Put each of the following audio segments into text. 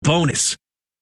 bonus.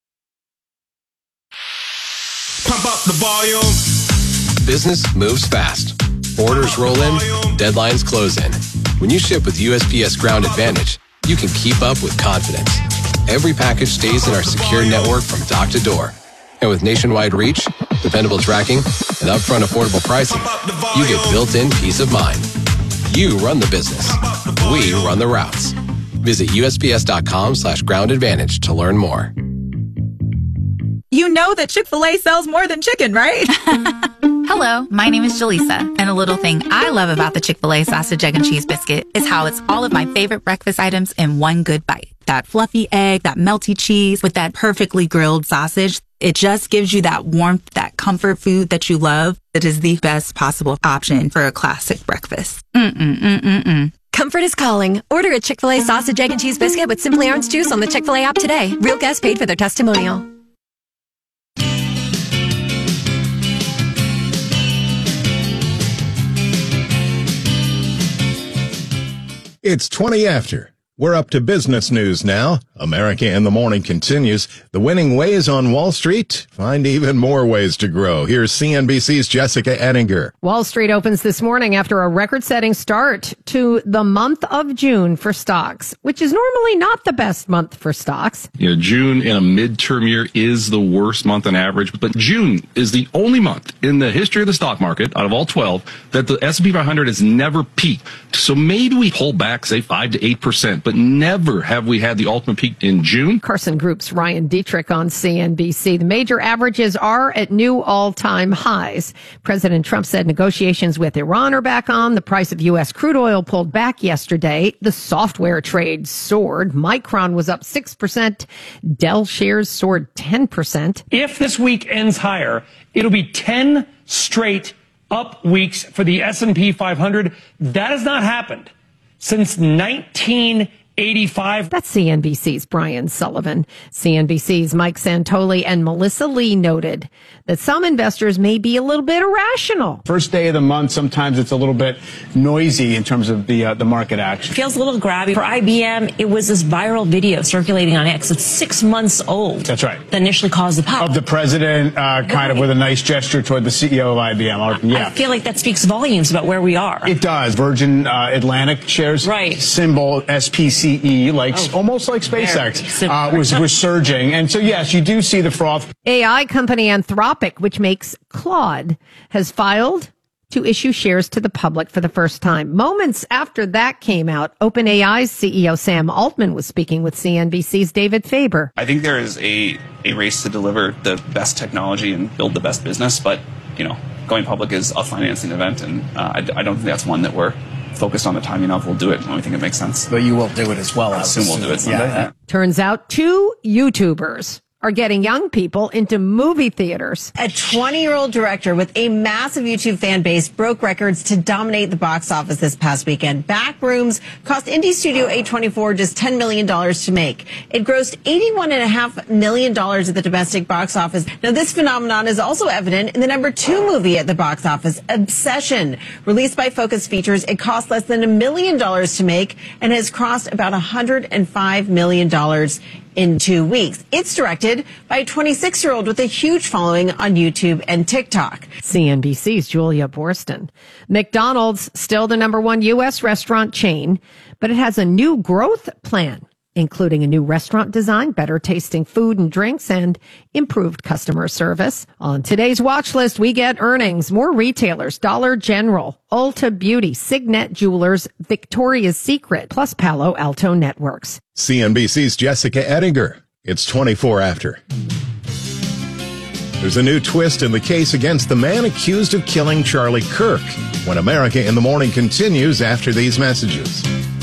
Pump up the volume. Business moves fast. Orders roll in, deadlines close in. When you ship with USPS Ground Advantage, you can keep up with confidence. Every package stays in our secure network from dock to door. And with nationwide reach, dependable tracking, and upfront affordable pricing, you get built-in peace of mind. You run the business. We run the routes. Visit USPS.com/Ground Advantage to learn more. You know that Chick-fil-A sells more than chicken, right? Hello, my name is Jaleesa, and a little thing I love about the Chick-fil-A sausage, egg, and cheese biscuit is how it's all of my favorite breakfast items in one good bite. That fluffy egg, that melty cheese with that perfectly grilled sausage. It just gives you that warmth, that comfort food that you love. It is the best possible option for a classic breakfast. Comfort is calling. Order a Chick-fil-A sausage, egg, and cheese biscuit with Simply Orange Juice on the Chick-fil-A app today. Real guests paid for their testimonial. It's 20 after. We're up to business news now. America in the Morning continues. The winning ways on Wall Street find even more ways to grow. Here's CNBC's Jessica Ettinger. Wall Street opens this morning after a record-setting start to the month of June for stocks, which is normally not the best month for stocks. June in a midterm year is the worst month on average, but June is the only month in the history of the stock market, out of all 12, that the S&P 500 has never peaked. So maybe we pull back, say, 5 to 8%, but never have we had the ultimate peak in June. Carson Group's Ryan Dietrich on CNBC. The major averages are at new all-time highs. President Trump said negotiations with Iran are back on. The price of U.S. crude oil pulled back yesterday. The software trade soared. Micron was up 6%. Dell shares soared 10%. If this week ends higher, it'll be 10 straight up weeks for the S&P 500. That has not happened since 1985. That's CNBC's Brian Sullivan. CNBC's Mike Santoli and Melissa Lee noted that some investors may be a little bit irrational. First day of the month, sometimes it's a little bit noisy in terms of the market action. Feels a little grabby. For IBM, it was this viral video circulating on X. It's 6 months old. That's right. That initially caused the pop. Of the president, kind of with a nice gesture toward the CEO of IBM. I feel like that speaks volumes about where we are. It does. Virgin Atlantic shares, symbol SPCE, almost like SpaceX, was surging. And so, yes, you do see the froth. AI company Anthropic, which makes Claude, has filed to issue shares to the public for the first time. Moments after that came out, OpenAI's CEO Sam Altman was speaking with CNBC's David Faber. I think there is a race to deliver the best technology and build the best business, but, going public is a financing event, and I don't think that's one that we're focused on the timing of. We'll do it when we think it makes sense. But you will do it as well. I assume we'll do it someday. Yeah. Turns out 2 YouTubers are getting young people into movie theaters. A 20-year-old director with a massive YouTube fan base broke records to dominate the box office this past weekend. Backrooms cost indie studio A24 just $10 million to make. It grossed $81.5 million at the domestic box office. Now, this phenomenon is also evident in the number 2 movie at the box office, Obsession. Released by Focus Features, it cost less than $1 million to make and has crossed about $105 million in 2 weeks. It's directed by a 26-year-old with a huge following on YouTube and TikTok. CNBC's Julia Borston. McDonald's, still the number 1 U.S. restaurant chain, but it has a new growth plan, including a new restaurant design, better tasting food and drinks, and improved customer service. On today's watch list, we get earnings, more retailers, Dollar General, Ulta Beauty, Signet Jewelers, Victoria's Secret, plus Palo Alto Networks. CNBC's Jessica Ettinger. It's 24 after. There's a new twist in the case against the man accused of killing Charlie Kirk. When America in the Morning continues after these messages.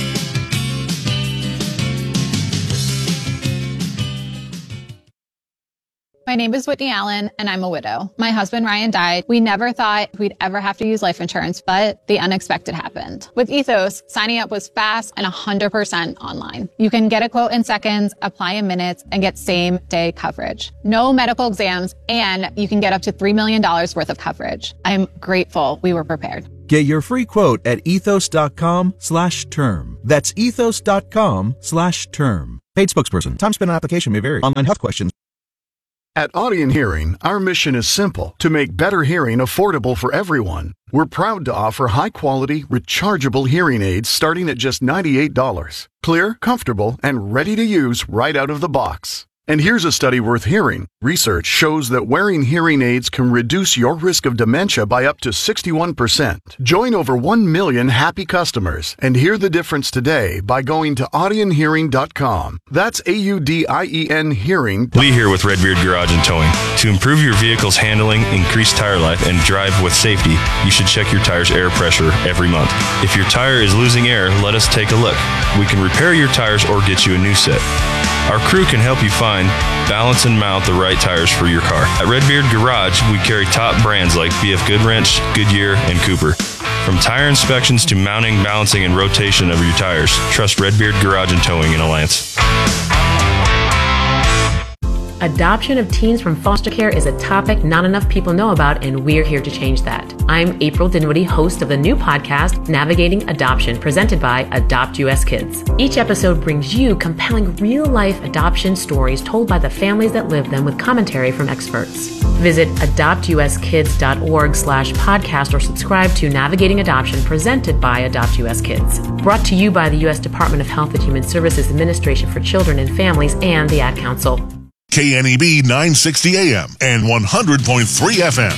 My name is Whitney Allen, and I'm a widow. My husband, Ryan, died. We never thought we'd ever have to use life insurance, but the unexpected happened. With Ethos, signing up was fast and 100% online. You can get a quote in seconds, apply in minutes, and get same-day coverage. No medical exams, and you can get up to $3 million worth of coverage. I'm grateful we were prepared. Get your free quote at ethos.com/term. That's ethos.com/term. Paid spokesperson. Time spent on application may vary. Online health questions. At Audion Hearing, our mission is simple: to make better hearing affordable for everyone. We're proud to offer high-quality, rechargeable hearing aids starting at just $98. Clear, comfortable, and ready to use right out of the box. And here's a study worth hearing. Research shows that wearing hearing aids can reduce your risk of dementia by up to 61%. Join over 1 million happy customers and hear the difference today by going to audionhearing.com. That's AUDIEN hearing. Lee here with Redbeard Garage and Towing. To improve your vehicle's handling, increase tire life, and drive with safety, you should check your tire's air pressure every month. If your tire is losing air, let us take a look. We can repair your tires or get you a new set. Our crew can help you find, balance, and mount the right tires for your car. At Redbeard Garage, we carry top brands like BF Goodwrench, Goodyear, and Cooper. From tire inspections to mounting, balancing, and rotation of your tires, trust Redbeard Garage and Towing in Alliance. Adoption of teens from foster care is a topic not enough people know about, and we're here to change that. I'm April Dinwiddie, host of the new podcast, Navigating Adoption, presented by Adopt US Kids. Each episode brings you compelling real-life adoption stories told by the families that live them with commentary from experts. Visit adoptuskids.org/podcast or subscribe to Navigating Adoption, presented by Adopt US Kids. Brought to you by the U.S. Department of Health and Human Services Administration for Children and Families and the Ad Council. KNEB 960 AM and 100.3 FM.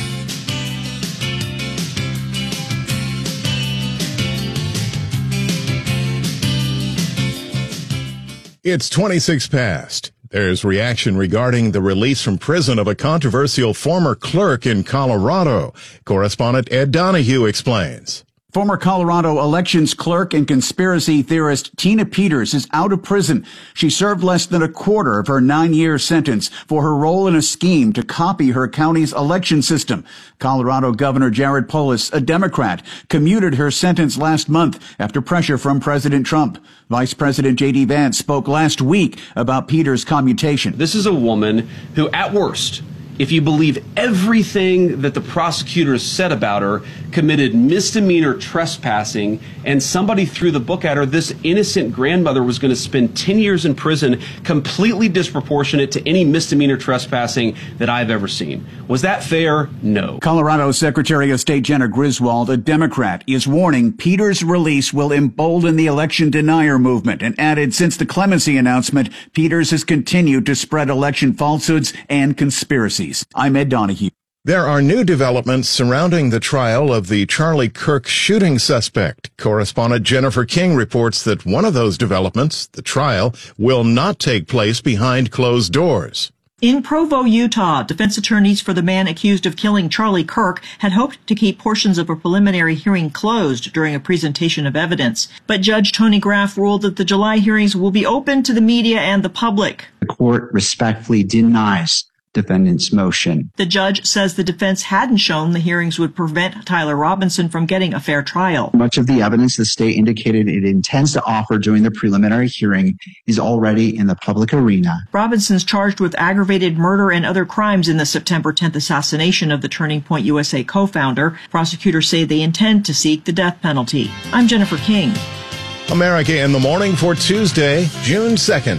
It's 26 past. There's reaction regarding the release from prison of a controversial former clerk in Colorado. Correspondent Ed Donahue explains. Former Colorado elections clerk and conspiracy theorist Tina Peters is out of prison. She served less than a quarter of her 9-year sentence for her role in a scheme to copy her county's election system. Colorado Governor Jared Polis, a Democrat, commuted her sentence last month after pressure from President Trump. Vice President J.D. Vance spoke last week about Peters' commutation. This is a woman who, at worst, if you believe everything that the prosecutors said about her, committed misdemeanor trespassing, and somebody threw the book at her. This innocent grandmother was going to spend 10 years in prison, completely disproportionate to any misdemeanor trespassing that I've ever seen. Was that fair? No. Colorado Secretary of State Jena Griswold, a Democrat, is warning Peters' release will embolden the election denier movement, and added since the clemency announcement, Peters has continued to spread election falsehoods and conspiracies. I'm Ed Donahue. There are new developments surrounding the trial of the Charlie Kirk shooting suspect. Correspondent Jennifer King reports that one of those developments, the trial, will not take place behind closed doors. In Provo, Utah, defense attorneys for the man accused of killing Charlie Kirk had hoped to keep portions of a preliminary hearing closed during a presentation of evidence. But Judge Tony Graff ruled that the July hearings will be open to the media and the public. The court respectfully denies defendant's motion. The judge says the defense hadn't shown the hearings would prevent Tyler Robinson from getting a fair trial. Much of the evidence the state indicated it intends to offer during the preliminary hearing is already in the public arena. Robinson's charged with aggravated murder and other crimes in the September 10th assassination of the Turning Point USA co-founder. Prosecutors say they intend to seek the death penalty. I'm Jennifer King. America in the Morning for Tuesday, June 2nd,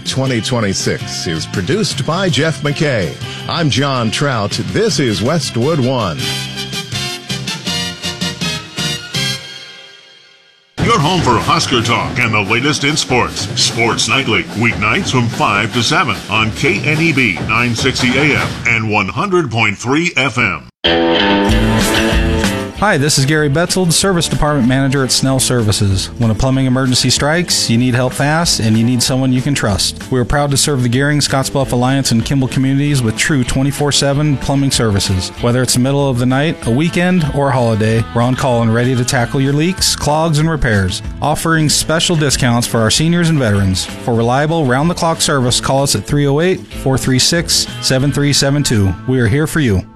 2026 is produced by Jeff McKay. I'm John Trout. This is Westwood One. You're home for Husker Talk and the latest in sports. Sports Nightly, weeknights from 5 to 7 on KNEB 960 AM and 100.3 FM. Hi, this is Gary Betzold, Service Department Manager at Snell Services. When a plumbing emergency strikes, you need help fast, and you need someone you can trust. We are proud to serve the Gehring, Scottsbluff Alliance, and Kimball communities with true 24/7 plumbing services. Whether it's the middle of the night, a weekend, or a holiday, we're on call and ready to tackle your leaks, clogs, and repairs. Offering special discounts for our seniors and veterans. For reliable, round-the-clock service, call us at 308-436-7372. We are here for you.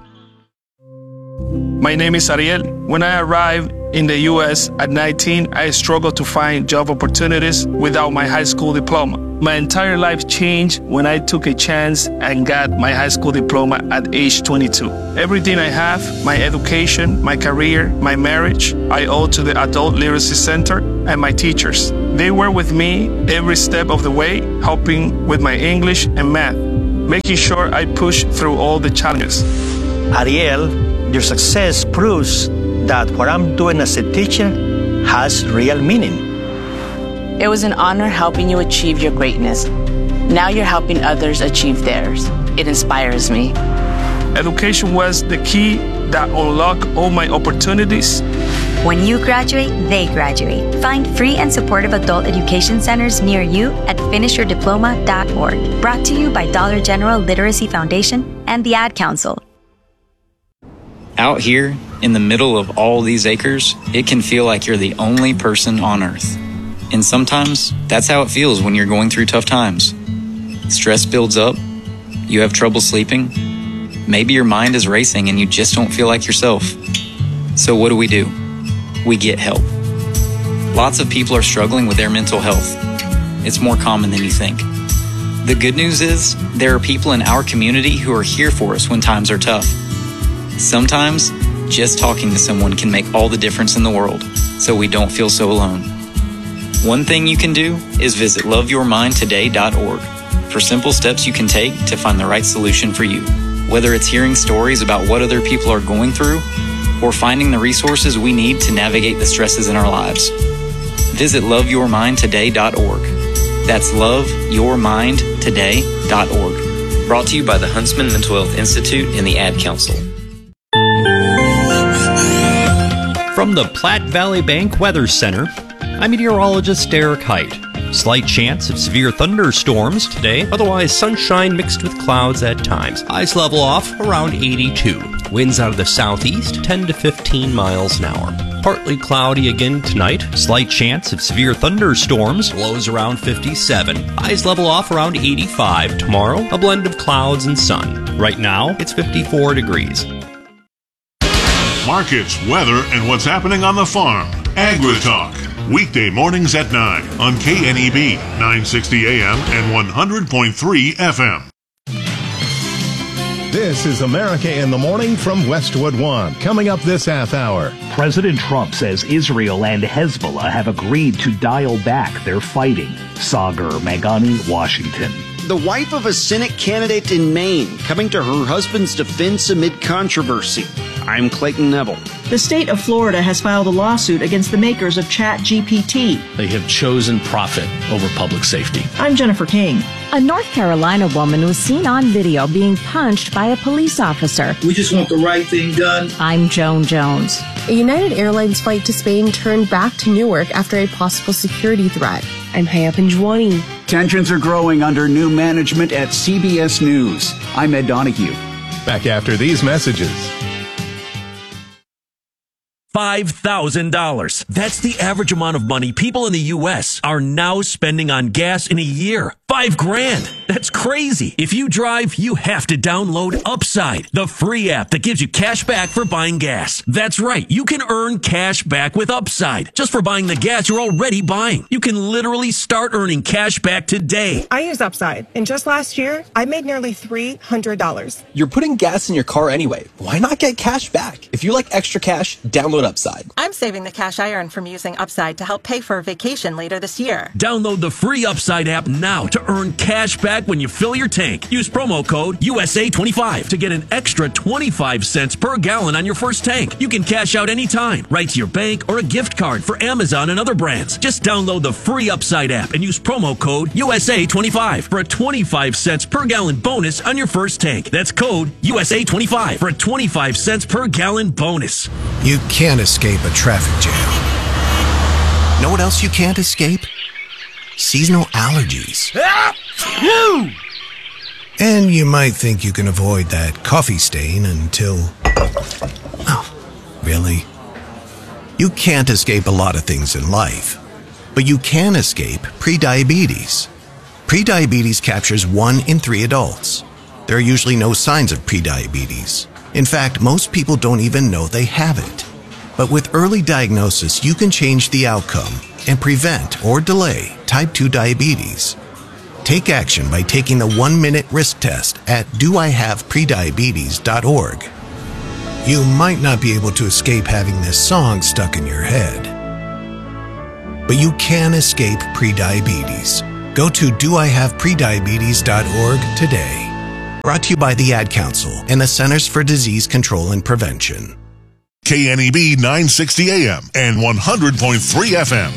My name is Ariel. When I arrived in the U.S. at 19, I struggled to find job opportunities without my high school diploma. My entire life changed when I took a chance and got my high school diploma at age 22. Everything I have, my education, my career, my marriage, I owe to the Adult Literacy Center and my teachers. They were with me every step of the way, helping with my English and math, making sure I push through all the challenges. Ariel, your success proves that what I'm doing as a teacher has real meaning. It was an honor helping you achieve your greatness. Now you're helping others achieve theirs. It inspires me. Education was the key that unlocked all my opportunities. When you graduate, they graduate. Find free and supportive adult education centers near you at finishyourdiploma.org. Brought to you by Dollar General Literacy Foundation and the Ad Council. Out here, in the middle of all these acres, it can feel like you're the only person on Earth. And sometimes, that's how it feels when you're going through tough times. Stress builds up, you have trouble sleeping, maybe your mind is racing and you just don't feel like yourself. So what do? We get help. Lots of people are struggling with their mental health. It's more common than you think. The good news is, there are people in our community who are here for us when times are tough. Sometimes, just talking to someone can make all the difference in the world, so we don't feel so alone. One thing you can do is visit loveyourmindtoday.org for simple steps you can take to find the right solution for you. Whether it's hearing stories about what other people are going through, or finding the resources we need to navigate the stresses in our lives. Visit loveyourmindtoday.org. That's loveyourmindtoday.org. Brought to you by the Huntsman Mental Health Institute and the Ad Council. From the Platte Valley Bank Weather Center, I'm meteorologist Derek Height. Slight chance of severe thunderstorms today, otherwise sunshine mixed with clouds at times. Highs level off around 82. Winds out of the southeast 10 to 15 miles an hour. Partly cloudy again tonight. Slight chance of severe thunderstorms. Lows around 57. Highs level off around 85. Tomorrow, a blend of clouds and sun. Right now, it's 54 degrees. Markets, weather, and what's happening on the farm. Agri-Talk. Weekday mornings at 9 on KNEB, 960 AM and 100.3 FM. This is America in the Morning from Westwood One. Coming up this half hour. President Trump says Israel and Hezbollah have agreed to dial back their fighting. Sagar Meghani, Washington. The wife of a Senate candidate in Maine coming to her husband's defense amid controversy. I'm Clayton Neville. The state of Florida has filed a lawsuit against the makers of ChatGPT. They have chosen profit over public safety. I'm Jennifer King. A North Carolina woman was seen on video being punched by a police officer. We just want the right thing done. I'm Joan Jones. A United Airlines flight to Spain turned back to Newark after a possible security threat. I'm Haya Pinjwani. Tensions are growing under new management at CBS News. I'm Ed Donahue. Back after these messages. $5,000. That's the average amount of money people in the U.S. are now spending on gas in a year. $5,000. That's crazy. If you drive, you have to download Upside, the free app that gives you cash back for buying gas. That's right. You can earn cash back with Upside just for buying the gas you're already buying. You can literally start earning cash back today. I use Upside, and just last year, I made nearly $300. You're putting gas in your car anyway. Why not get cash back? If you like extra cash, download Upside. I'm saving the cash I earn from using Upside to help pay for a vacation later this year. Download the free Upside app now to earn cash back when you fill your tank. Use promo code USA25 to get an extra 25 cents per gallon on your first tank. You can cash out anytime, right to your bank or a gift card for Amazon and other brands. Just download the free Upside app and use promo code USA25 for a 25 cents per gallon bonus on your first tank. That's code USA25 for a 25 cents per gallon bonus. You can't escape a traffic jam. Know what else you can't escape? Seasonal allergies. And you might think you can avoid that coffee stain until... Oh, really? You can't escape a lot of things in life, but you can escape prediabetes. Prediabetes captures 1 in 3 adults. There are usually no signs of prediabetes. In fact, most people don't even know they have it. But with early diagnosis, you can change the outcome and prevent or delay type 2 diabetes. Take action by taking the 1-minute risk test at doihaveprediabetes.org. You might not be able to escape having this song stuck in your head. but you can escape prediabetes. Go to doihaveprediabetes.org today. Brought to you by the Ad Council and the Centers for Disease Control and Prevention. KNEB 960 AM and 100.3 FM.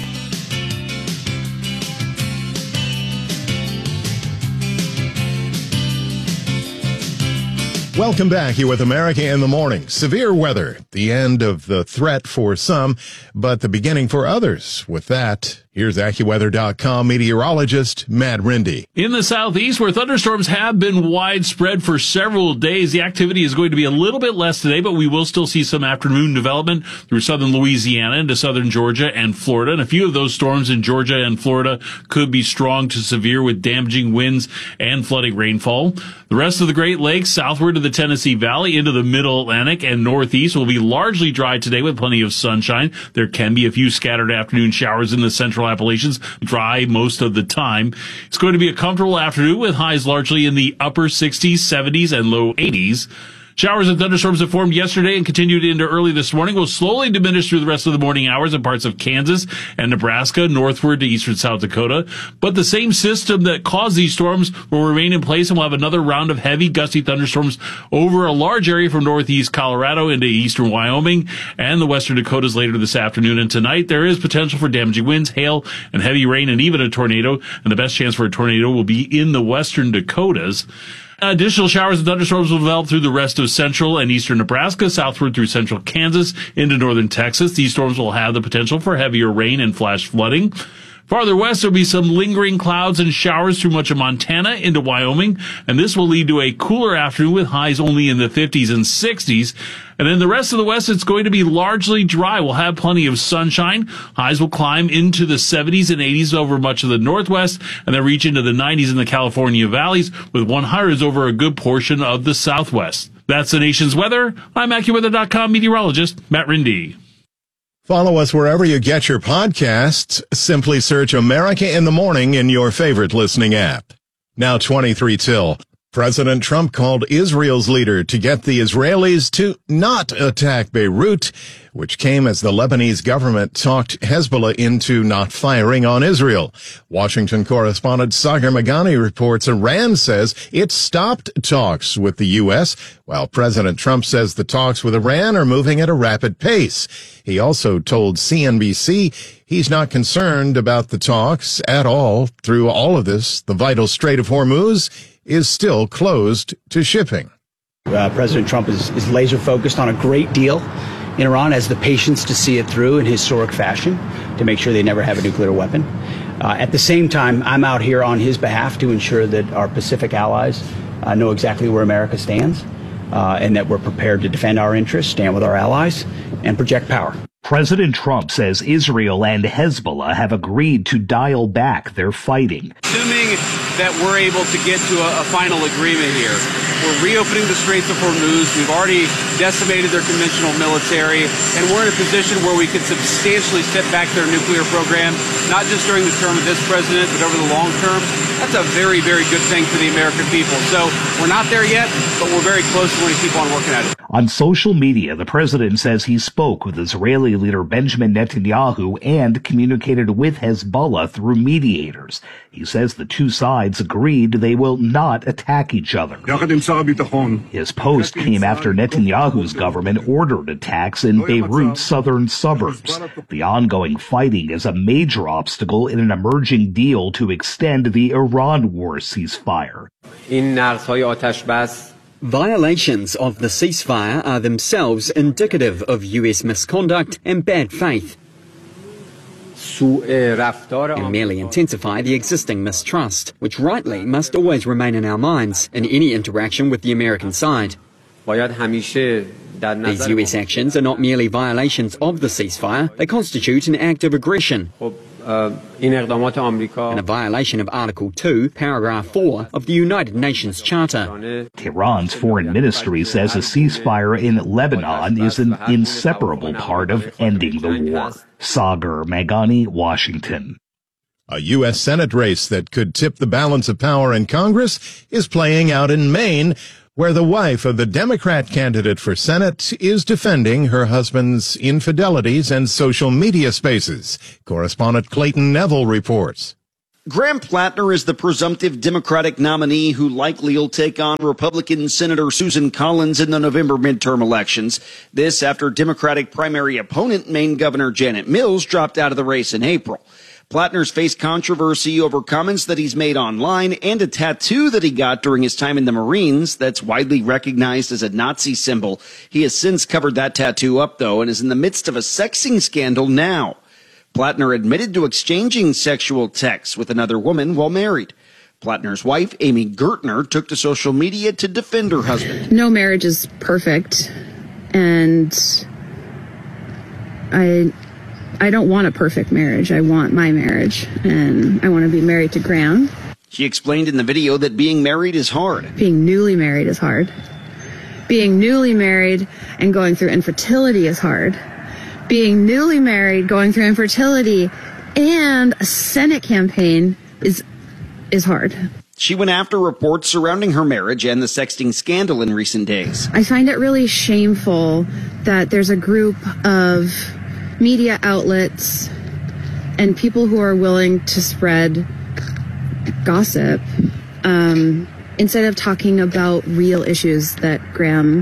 Welcome back here with America in the Morning. Severe weather, the end of the threat for some, but the beginning for others. With that, here's AccuWeather.com meteorologist Matt Rindy. In the southeast, where thunderstorms have been widespread for several days, the activity is going to be a little bit less today, but we will still see some afternoon development through southern Louisiana into southern Georgia and Florida. And a few of those storms in Georgia and Florida could be strong to severe with damaging winds and flooding rainfall. The rest of the Great Lakes, southward to the Tennessee Valley into the middle Atlantic and northeast will be largely dry today with plenty of sunshine. There can be a few scattered afternoon showers in the central Appalachians, dry most of the time. It's going to be a comfortable afternoon with highs largely in the upper 60s, 70s, and low 80s. Showers and thunderstorms that formed yesterday and continued into early this morning will slowly diminish through the rest of the morning hours in parts of Kansas and Nebraska, northward to eastern South Dakota. But the same system that caused these storms will remain in place, and we'll have another round of heavy, gusty thunderstorms over a large area from northeast Colorado into eastern Wyoming and the western Dakotas later this afternoon and tonight. There is potential for damaging winds, hail, and heavy rain, and even a tornado. And the best chance for a tornado will be in the western Dakotas. Additional showers and thunderstorms will develop through the rest of central and eastern Nebraska, southward through central Kansas into northern Texas. These storms will have the potential for heavier rain and flash flooding. Farther west, there'll be some lingering clouds and showers through much of Montana into Wyoming, and this will lead to a cooler afternoon with highs only in the 50s and 60s. And then the rest of the west, it's going to be largely dry. We'll have plenty of sunshine. Highs will climb into the 70s and 80s over much of the northwest, and then reach into the 90s in the California valleys, with 100s over a good portion of the southwest. That's the nation's weather. I'm AccuWeather.com meteorologist Matt Rindy. Follow us wherever you get your podcasts. Simply search America in the Morning in your favorite listening app. Now 23 till. President Trump called Israel's leader to get the Israelis to not attack Beirut, which came as the Lebanese government talked Hezbollah into not firing on Israel. Washington correspondent Sagar Meghani reports Iran says it stopped talks with the U.S., while President Trump says the talks with Iran are moving at a rapid pace. He also told CNBC he's not concerned about the talks at all. Through all of this, the vital Strait of Hormuz is still closed to shipping. President Trump is laser focused on a great deal in Iran, has the patience to see it through in historic fashion to make sure they never have a nuclear weapon. At the same time, I'm out here on his behalf to ensure that our Pacific allies know exactly where America stands and that we're prepared to defend our interests, stand with our allies, and project power. President Trump says Israel and Hezbollah have agreed to dial back their fighting. Assuming that we're able to get to a final agreement here, we're reopening the Straits of Hormuz. We've already decimated their conventional military, and we're in a position where we could substantially set back their nuclear program, not just during the term of this president, but over the long term. That's a very, very good thing for the American people. So we're not there yet, but we're very close. We're going to keep on working at it. On social media, the president says he spoke with Israeli leader Benjamin Netanyahu and communicated with Hezbollah through mediators. He says the two sides agreed they will not attack each other. His post came after Netanyahu's government ordered attacks in Beirut's southern suburbs. The ongoing fighting is a major obstacle in an emerging deal to extend the Iran war ceasefire. Violations of the ceasefire are themselves indicative of U.S. misconduct and bad faith, and merely intensify the existing mistrust, which rightly must always remain in our minds in any interaction with the American side. These U.S. actions are not merely violations of the ceasefire, they constitute an act of aggression and a violation of Article 2, Paragraph 4 of the United Nations Charter. Tehran's foreign ministry says a ceasefire in Lebanon is an inseparable part of ending the war. Sagar Meghani, Washington. A U.S. Senate race that could tip the balance of power in Congress is playing out in Maine, where the wife of the Democrat candidate for Senate is defending her husband's infidelities and social media spaces. Correspondent Clayton Neville reports. Graham Plattner is the presumptive Democratic nominee who likely will take on Republican Senator Susan Collins in the November midterm elections. This after Democratic primary opponent Maine Governor Janet Mills dropped out of the race in April. Plattner's faced controversy over comments that he's made online and a tattoo that he got during his time in the Marines that's widely recognized as a Nazi symbol. He has since covered that tattoo up, though, and is in the midst of a sexting scandal now. Plattner admitted to exchanging sexual texts with another woman while married. Plattner's wife, Amy Gertner, took to social media to defend her husband. No marriage is perfect, and I don't want a perfect marriage. I want my marriage, and I want to be married to Graham. She explained in the video that being married is hard. Being newly married is hard. Being newly married and going through infertility is hard. Being newly married, going through infertility, and a Senate campaign is hard. She went after reports surrounding her marriage and the sexting scandal in recent days. I find it really shameful that there's a group of media outlets and people who are willing to spread gossip instead of talking about real issues that Graham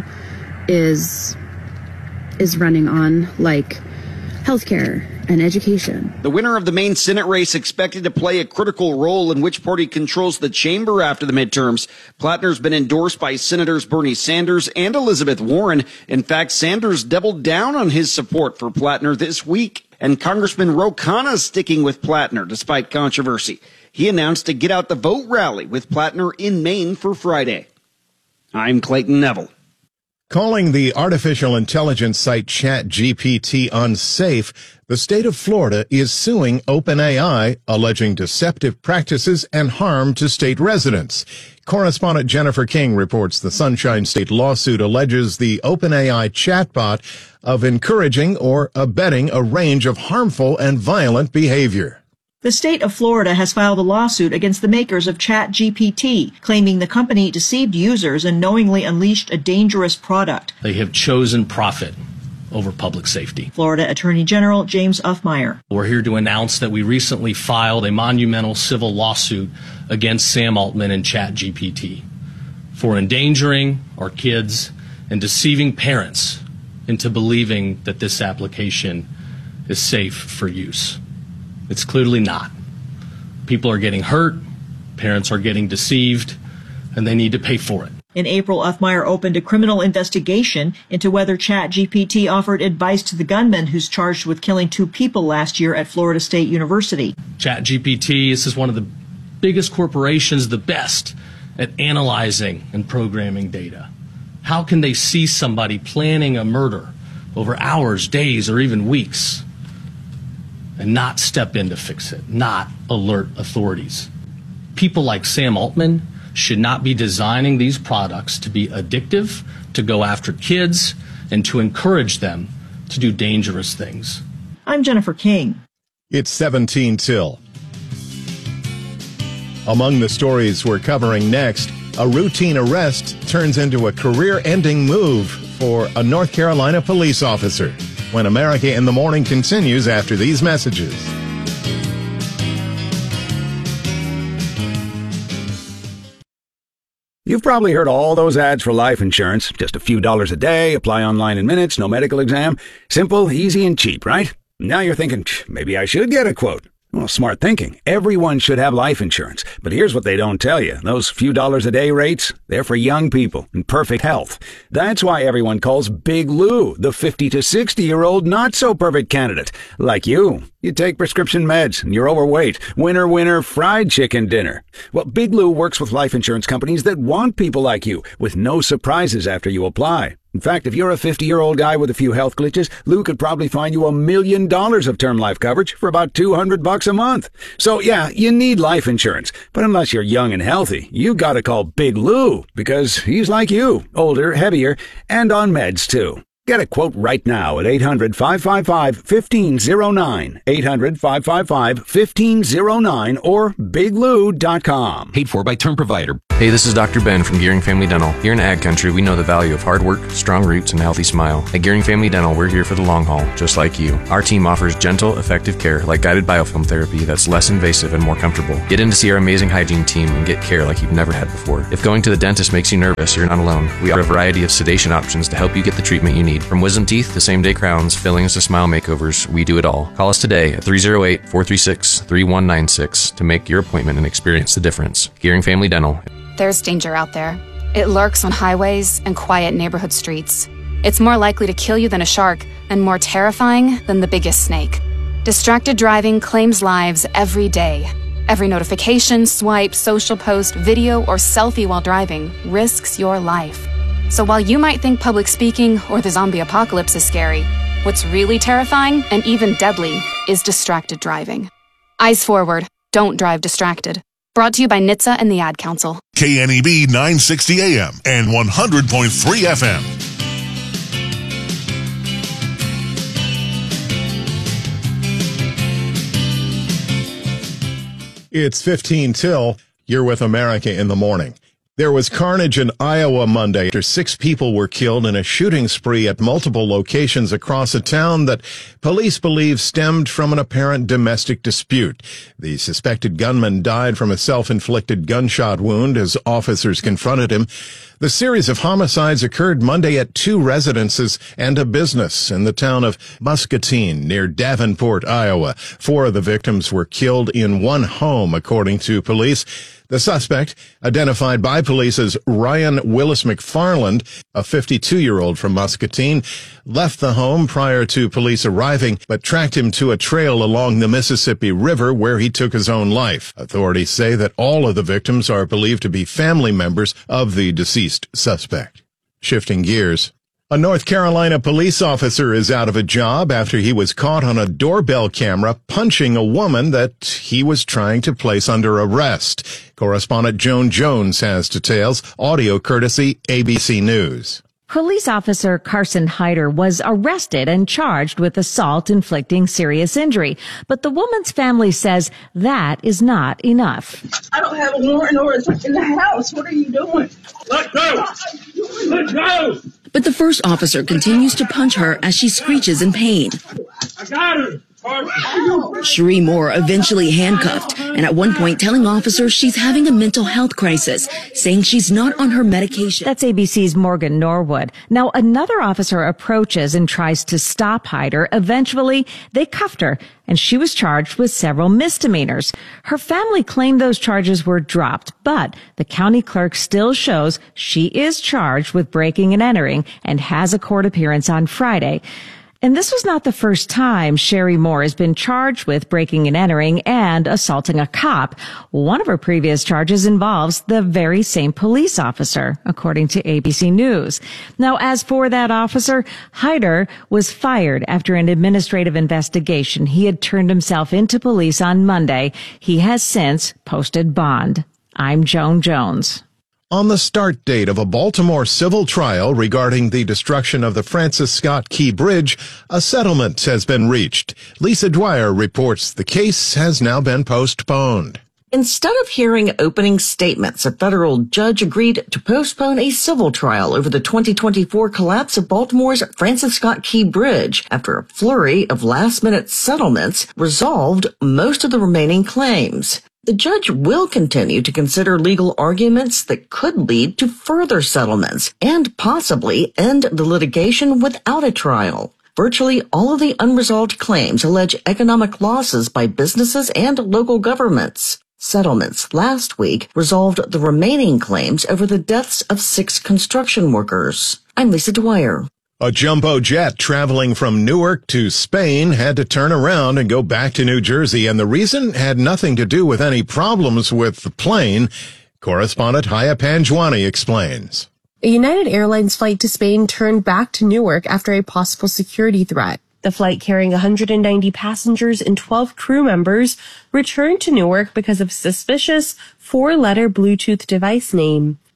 is running on, like healthcare and education. The winner of the Maine Senate race expected to play a critical role in which party controls the chamber after the midterms. Plattner's been endorsed by Senators Bernie Sanders and Elizabeth Warren. In fact, Sanders doubled down on his support for Plattner this week. And Congressman Ro Khanna sticking with Plattner despite controversy. He announced a Get Out the Vote rally with Plattner in Maine for Friday. I'm Clayton Neville. Calling the artificial intelligence site ChatGPT unsafe, the state of Florida is suing OpenAI, alleging deceptive practices and harm to state residents. Correspondent Jennifer King reports the Sunshine State lawsuit alleges the OpenAI chatbot of encouraging or abetting a range of harmful and violent behavior. The state of Florida has filed a lawsuit against the makers of ChatGPT, claiming the company deceived users and knowingly unleashed a dangerous product. They have chosen profit over public safety. Florida Attorney General James Uffmeyer. We're here to announce that we recently filed a monumental civil lawsuit against Sam Altman and ChatGPT for endangering our kids and deceiving parents into believing that this application is safe for use. It's clearly not. People are getting hurt, parents are getting deceived, and they need to pay for it. In April, Uffmeyer opened a criminal investigation into whether ChatGPT offered advice to the gunman who's charged with killing 2 people last year at Florida State University. ChatGPT, this is one of the biggest corporations, the best at analyzing and programming data. How can they see somebody planning a murder over hours, days, or even weeks and not step in to fix it, not alert authorities? People like Sam Altman should not be designing these products to be addictive, to go after kids, and to encourage them to do dangerous things. I'm Jennifer King. It's 17 till. Among the stories we're covering next, a routine arrest turns into a career-ending move for a North Carolina police officer. When America in the Morning continues after these messages. You've probably heard all those ads for life insurance. Just a few dollars a day, apply online in minutes, no medical exam. Simple, easy, and cheap, right? Now you're thinking, maybe I should get a quote. Well, smart thinking. Everyone should have life insurance. But here's what they don't tell you. Those few dollars a day rates, they're for young people in perfect health. That's why everyone calls Big Lou the 50 to 60-year-old not-so-perfect candidate. Like you. You take prescription meds and you're overweight. Winner, winner, fried chicken dinner. Well, Big Lou works with life insurance companies that want people like you, with no surprises after you apply. In fact, if you're a 50-year-old guy with a few health glitches, Lou could probably find you $1 million of term life coverage for about $200 a month. So yeah, you need life insurance. But unless you're young and healthy, you gotta call Big Lou, because he's like you, older, heavier, and on meds too. Get a quote right now at 800-555-1509, 800-555-1509, or biglou.com. Paid for by Term Provider. Hey, this is Dr. Ben from Gearing Family Dental. Here in Ag Country, we know the value of hard work, strong roots, and a healthy smile. At Gearing Family Dental, we're here for the long haul, just like you. Our team offers gentle, effective care like guided biofilm therapy that's less invasive and more comfortable. Get in to see our amazing hygiene team and get care like you've never had before. If going to the dentist makes you nervous, you're not alone. We offer a variety of sedation options to help you get the treatment you need. From wisdom teeth to same-day crowns, fillings to smile makeovers, we do it all. Call us today at 308-436-3196 to make your appointment and experience the difference. Gearing Family Dental. There's danger out there. It lurks on highways and quiet neighborhood streets. It's more likely to kill you than a shark and more terrifying than the biggest snake. Distracted driving claims lives every day. Every notification, swipe, social post, video, or selfie while driving risks your life. So while you might think public speaking or the zombie apocalypse is scary, what's really terrifying and even deadly is distracted driving. Eyes forward. Don't drive distracted. Brought to you by NHTSA and the Ad Council. KNEB 960 AM and 100.3 FM. It's 15 till. You're with America in the Morning. There was carnage in Iowa Monday after 6 people were killed in a shooting spree at multiple locations across a town that police believe stemmed from an apparent domestic dispute. The suspected gunman died from a self-inflicted gunshot wound as officers confronted him. The series of homicides occurred Monday at 2 residences and a business in the town of Muscatine near Davenport, Iowa. 4 of the victims were killed in one home, according to police. The suspect, identified by police as Ryan Willis McFarland, a 52-year-old from Muscatine, left the home prior to police arriving, but tracked him to a trail along the Mississippi River where he took his own life. Authorities say that all of the victims are believed to be family members of the deceased suspect. Shifting gears. A North Carolina police officer is out of a job after he was caught on a doorbell camera punching a woman that he was trying to place under arrest. Correspondent Joan Jones has details. Audio courtesy ABC News. Police officer Carson Hyder was arrested and charged with assault inflicting serious injury. But the woman's family says that is not enough. I don't have a warrant or it's in the house. What are you doing? Let go! Let go! But the first officer continues to punch her as she screeches in pain. I got her! Cherie Moore eventually handcuffed, and at one point telling officers she's having a mental health crisis, saying she's not on her medication. That's ABC's Morgan Norwood. Now, another officer approaches and tries to stop Hyder. Eventually, they cuffed her, and she was charged with several misdemeanors. Her family claimed those charges were dropped, but the county clerk still shows she is charged with breaking and entering and has a court appearance on Friday. And this was not the first time Cherie Moore has been charged with breaking and entering and assaulting a cop. One of her previous charges involves the very same police officer, according to ABC News. Now, as for that officer, Hyder was fired after an administrative investigation. He had turned himself into police on Monday. He has since posted bond. I'm Joan Jones. On the start date of a Baltimore civil trial regarding the destruction of the Francis Scott Key Bridge, a settlement has been reached. Lisa Dwyer reports the case has now been postponed. Instead of hearing opening statements, a federal judge agreed to postpone a civil trial over the 2024 collapse of Baltimore's Francis Scott Key Bridge after a flurry of last-minute settlements resolved most of the remaining claims. The judge will continue to consider legal arguments that could lead to further settlements and possibly end the litigation without a trial. Virtually all of the unresolved claims allege economic losses by businesses and local governments. Settlements last week resolved the remaining claims over the deaths of 6 construction workers. I'm Lisa Dwyer. A jumbo jet traveling from Newark to Spain had to turn around and go back to New Jersey, and the reason had nothing to do with any problems with the plane. Correspondent Haya Panjwani explains. A United Airlines flight to Spain turned back to Newark after a possible security threat. The flight carrying 190 passengers and 12 crew members returned to Newark because of suspicious 4-letter Bluetooth device name.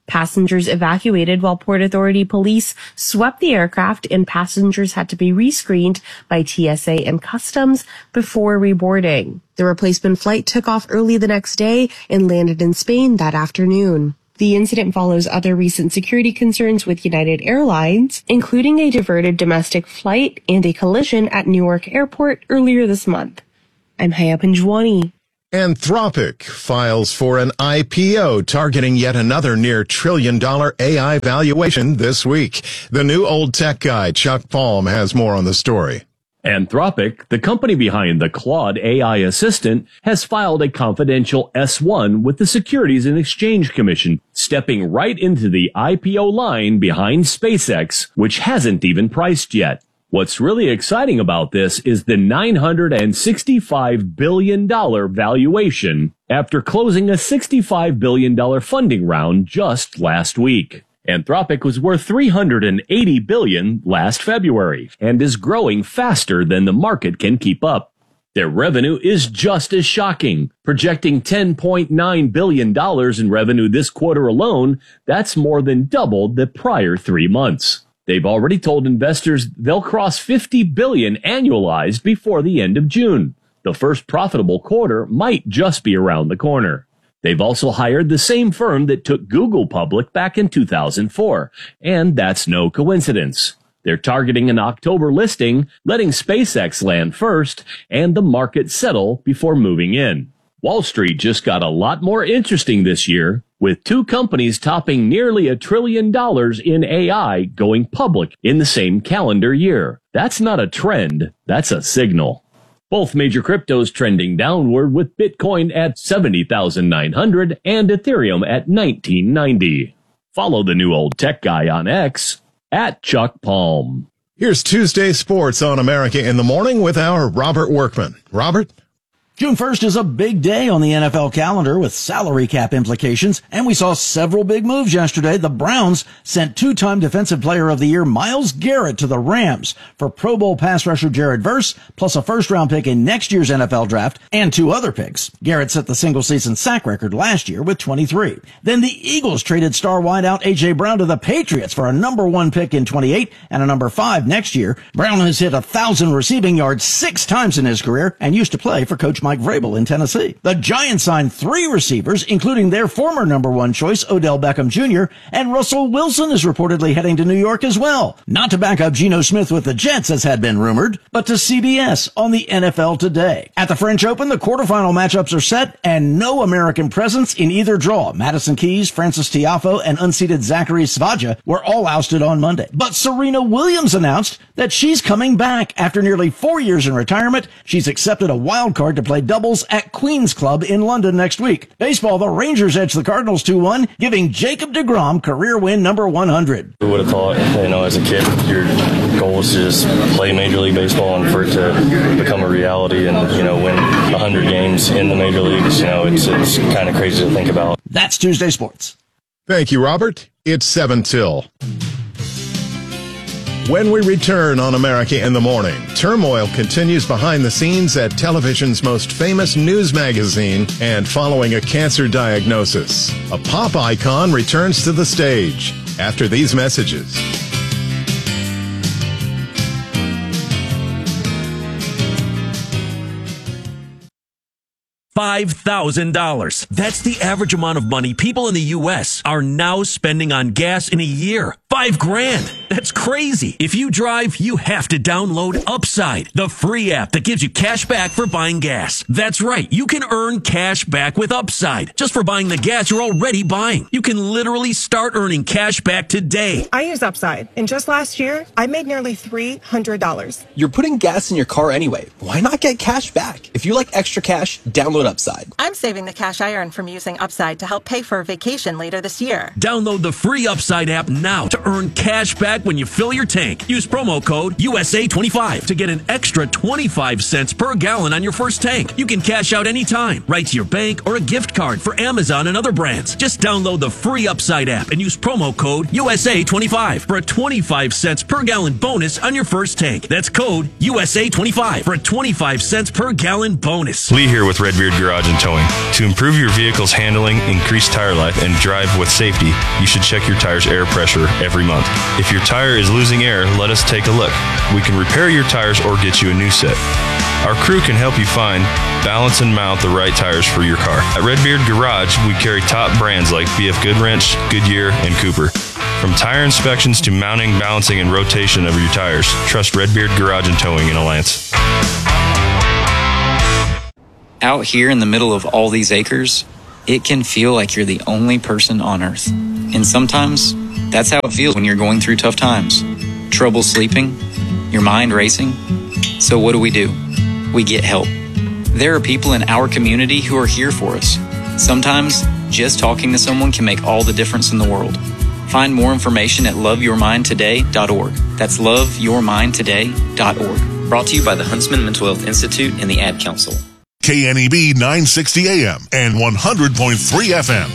Passengers evacuated while Port Authority police swept the aircraft, and passengers had to be rescreened by TSA and Customs before reboarding. The replacement flight took off early the next day and landed in Spain that afternoon. The incident follows other recent security concerns with United Airlines, including a diverted domestic flight and a collision at Newark Airport earlier this month. I'm Haya Panjwani. Anthropic files for an IPO targeting yet another near $1 trillion AI valuation this week. The new old tech guy, Chuck Palm, has more on the story. Anthropic, the company behind the Claude AI assistant, has filed a confidential S-1 with the Securities and Exchange Commission, stepping right into the IPO line behind SpaceX, which hasn't even priced yet. What's really exciting about this is the $965 billion valuation after closing a $65 billion funding round just last week. Anthropic was worth $380 billion last February and is growing faster than the market can keep up. Their revenue is just as shocking, projecting $10.9 billion in revenue this quarter alone. That's more than double the prior 3 months. They've already told investors they'll cross $50 billion annualized before the end of June. The first profitable quarter might just be around the corner. They've also hired the same firm that took Google public back in 2004, and that's no coincidence. They're targeting an October listing, letting SpaceX land first, and the market settle before moving in. Wall Street just got a lot more interesting this year, with 2 companies topping nearly $1 trillion in AI going public in the same calendar year. That's not a trend, that's a signal. Both major cryptos trending downward, with Bitcoin at 70,900 and Ethereum at 1990. Follow the new old tech guy on X at Chuck Palm. Here's Tuesday Sports on America in the Morning with our Robert Workman. Robert? June 1st is a big day on the NFL calendar with salary cap implications, and we saw several big moves yesterday. The Browns sent 2-time Defensive Player of the Year Myles Garrett to the Rams for Pro Bowl pass rusher Jared Verse, plus a first-round pick in next year's NFL draft and 2 other picks. Garrett set the single-season sack record last year with 23. Then the Eagles traded star wideout A.J. Brown to the Patriots for a number 1 pick in 28 and a number 5 next year. Brown has hit 1,000 receiving yards 6 times in his career and used to play for Coach Mike Vrabel in Tennessee. The Giants signed 3 receivers, including their former number 1 choice, Odell Beckham Jr., and Russell Wilson is reportedly heading to New York as well. Not to back up Geno Smith with the Jets, as had been rumored, but to CBS on the NFL Today. At the French Open, the quarterfinal matchups are set, and no American presence in either draw. Madison Keys, Francis Tiafoe, and unseeded Zachary Svaja were all ousted on Monday. But Serena Williams announced that she's coming back. After nearly 4 years in retirement, she's accepted a wild card to play doubles at Queen's Club in London next week. Baseball, the Rangers edged the Cardinals 2-1, giving Jacob deGrom career win number 100. Who would have thought, as a kid, your goal is to just play Major League Baseball and for it to become a reality and, win 100 games in the major leagues. It's kind of crazy to think about. That's Tuesday Sports. Thank you, Robert. It's 7 till. When we return on America in the Morning, turmoil continues behind the scenes at television's most famous news magazine and following a cancer diagnosis. A pop icon returns to the stage after these messages. $5,000. That's the average amount of money people in the U.S. are now spending on gas in a year. $5,000. That's crazy. If you drive, you have to download Upside, the free app that gives you cash back for buying gas. That's right. You can earn cash back with Upside just for buying the gas you're already buying. You can literally start earning cash back today. I use Upside, and just last year, I made nearly $300. You're putting gas in your car anyway. Why not get cash back? If you like extra cash, download Upside. I'm saving the cash I earn from using Upside to help pay for a vacation later this year. Download the free Upside app now to to earn cash back when you fill your tank. Use promo code USA25 to get an extra 25 cents per gallon on your first tank. You can cash out anytime, right to your bank or a gift card for Amazon and other brands. Just download the free Upside app and use promo code USA25 for a 25 cents per gallon bonus on your first tank. That's code USA25 for a 25 cents per gallon bonus. Lee here with Redbeard Garage and Towing. To improve your vehicle's handling, increase tire life, and drive with safety, you should check your tire's air pressure every month. If your tire is losing air, let us take a look. We can repair your tires or get you a new set. Our crew can help you find, balance, and mount the right tires for your car. At Redbeard Garage, we carry top brands like BF Goodwrench, Goodyear, and Cooper. From tire inspections to mounting, balancing, and rotation of your tires, trust Redbeard Garage and Towing in Alliance. Out here in the middle of all these acres, it can feel like you're the only person on Earth. And sometimes, that's how it feels when you're going through tough times. Trouble sleeping, your mind racing. So what do? We get help. There are people in our community who are here for us. Sometimes, just talking to someone can make all the difference in the world. Find more information at loveyourmindtoday.org. That's loveyourmindtoday.org. Brought to you by the Huntsman Mental Health Institute and the Ad Council. KNEB 960 AM and 100.3 FM.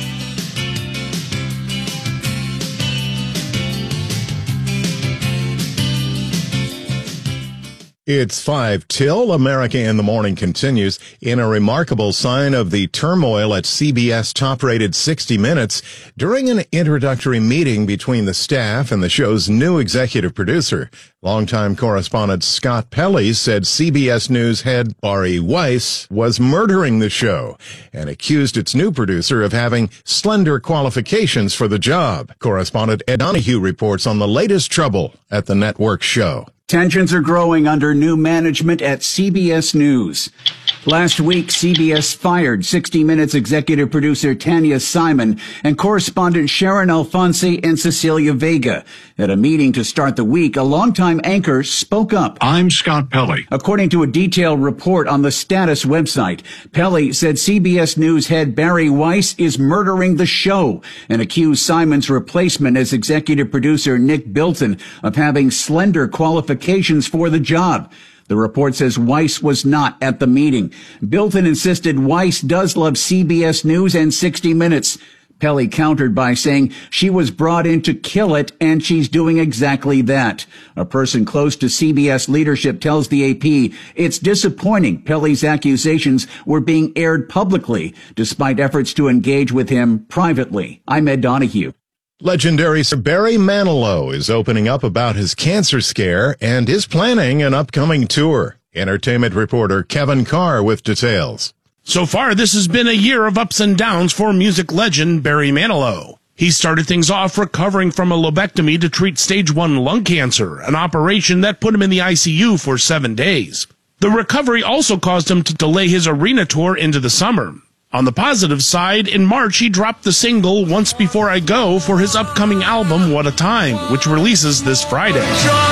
It's 5 till. America in the Morning continues. In a remarkable sign of the turmoil at CBS top-rated 60 Minutes, during an introductory meeting between the staff and the show's new executive producer, longtime correspondent Scott Pelley said CBS News head Bari Weiss was murdering the show and accused its new producer of having slender qualifications for the job. Correspondent Ed Donahue reports on the latest trouble at the network show. Tensions are growing under new management at CBS News. Last week, CBS fired 60 Minutes executive producer Tanya Simon and correspondent Sharon Alfonsi and Cecilia Vega. At a meeting to start the week, a longtime anchor spoke up. I'm Scott Pelley. According to a detailed report on the Status website, Pelley said CBS News head Bari Weiss is murdering the show and accused Simon's replacement as executive producer Nick Bilton of having slender qualifications for the job. The report says Weiss was not at the meeting. Bilton insisted Weiss does love CBS News and 60 Minutes. Pelley countered by saying she was brought in to kill it, and she's doing exactly that. A person close to CBS leadership tells the AP it's disappointing Pelley's accusations were being aired publicly, despite efforts to engage with him privately. I'm Ed Donahue. Legendary Sir Barry Manilow is opening up about his cancer scare and is planning an upcoming tour. Entertainment reporter Kevin Carr with details. So far, this has been a year of ups and downs for music legend Barry Manilow. He started things off recovering from a lobectomy to treat stage 1 lung cancer, an operation that put him in the ICU for 7 days. The recovery also caused him to delay his arena tour into the summer. On the positive side, in March, he dropped the single Once Before I Go for his upcoming album, What a Time, which releases this Friday.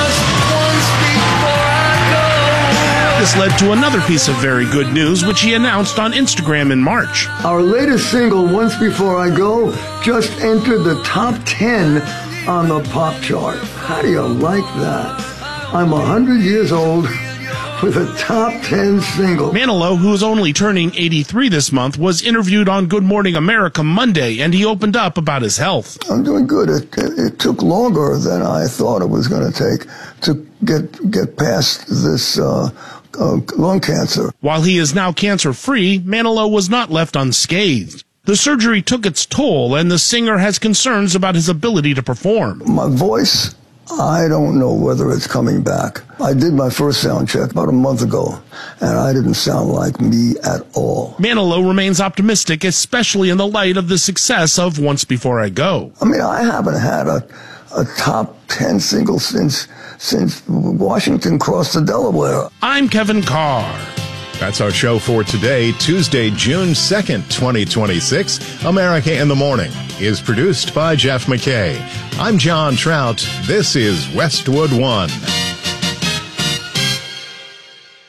This led to another piece of very good news, which he announced on Instagram in March. Our latest single, Once Before I Go, just entered the top 10 on the pop chart. How do you like that? I'm 100 years old with a top 10 single. Manilow, who is only turning 83 this month, was interviewed on Good Morning America Monday, and he opened up about his health. I'm doing good. It took longer than I thought it was going to take to get past this lung cancer. While he is now cancer-free, Manilow was not left unscathed. The surgery took its toll, and the singer has concerns about his ability to perform. My voice, I don't know whether it's coming back. I did my first sound check about a month ago, and I didn't sound like me at all. Manilow remains optimistic, especially in the light of the success of Once Before I Go. I mean, I haven't had a top 10 single since Washington crossed the Delaware. I'm Kevin Carr. That's our show for today, Tuesday, June 2nd, 2026. America in the Morning is produced by Jeff McKay. I'm John Trout. This is Westwood One.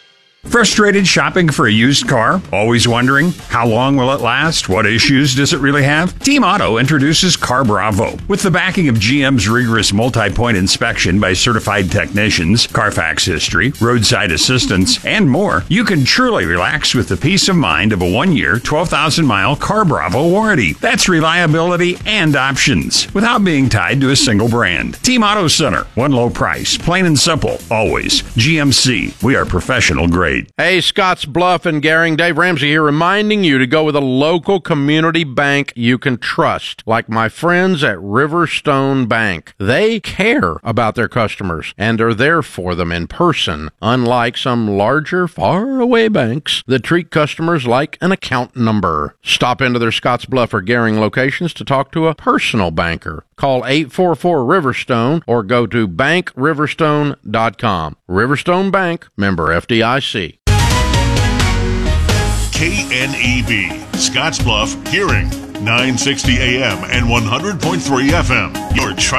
Frustrated shopping for a used car? Always wondering, how long will it last? What issues does it really have? Team Auto introduces Car Bravo. With the backing of GM's rigorous multi-point inspection by certified technicians, Carfax history, roadside assistance, and more, you can truly relax with the peace of mind of a 1-year, 12,000-mile Car Bravo warranty. That's reliability and options, without being tied to a single brand. Team Auto Center. One low price. Plain and simple. Always. GMC. We are professional grade. Hey, Scotts Bluff and Gering, Dave Ramsey here, reminding you to go with a local community bank you can trust, like my friends at Riverstone Bank. They care about their customers and are there for them in person, unlike some larger, faraway banks that treat customers like an account number. Stop into their Scotts Bluff or Gering locations to talk to a personal banker. Call 844-RIVERSTONE or go to bankriverstone.com. Riverstone Bank, member FDIC. KNEB, Scottsbluff, Gering, 960 AM and 100.3 FM. Your